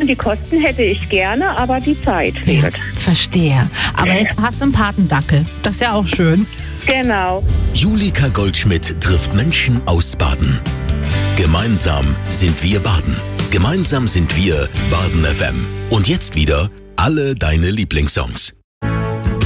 die Kosten hätte ich gerne, aber die Zeit Ja, fehlt. verstehe. Aber jetzt hast du einen Patendackel. Das ist ja auch schön. Genau. Julika Goldschmidt trifft Menschen aus Baden. Gemeinsam sind wir Baden. Gemeinsam sind wir Baden FM. Und jetzt wieder alle deine Lieblingssongs.